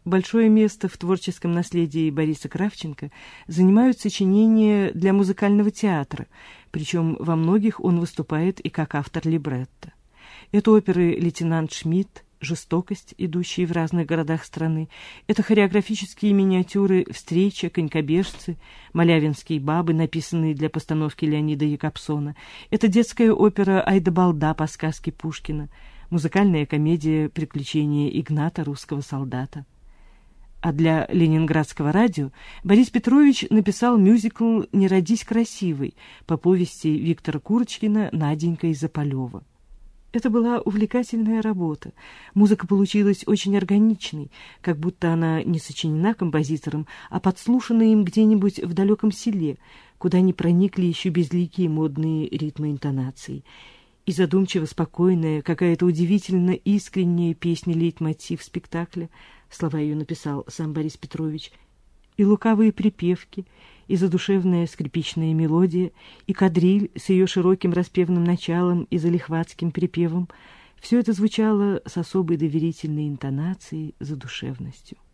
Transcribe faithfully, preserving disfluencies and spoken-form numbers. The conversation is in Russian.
Большое место в творческом наследии Бориса Кравченко занимают сочинения для музыкального театра, причем во многих он выступает и как автор либретто. Это оперы «Лейтенант Шмидт», «Жестокость», идущие в разных городах страны. Это хореографические миниатюры «Встреча», «Конькобежцы», «Малявинские бабы», написанные для постановки Леонида Якобсона. Это детская опера «Айда-балда» по сказке Пушкина, музыкальная комедия «Приключения Игната, русского солдата». А для ленинградского радио Борис Петрович написал мюзикл «Не родись красивой» по повести Виктора Курочкина «Наденька из Ополева». Это была увлекательная работа. Музыка получилась очень органичной, как будто она не сочинена композитором, а подслушана им где-нибудь в далеком селе, куда не проникли еще безликие модные ритмы интонаций. И задумчиво спокойная, какая-то удивительно искренняя песня-лейтмотив спектакля, слова ее написал сам Борис Петрович, и лукавые припевки, и задушевная скрипичная мелодия, и кадриль с ее широким распевным началом и залихватским припевом — все это звучало с особой доверительной интонацией, задушевностью.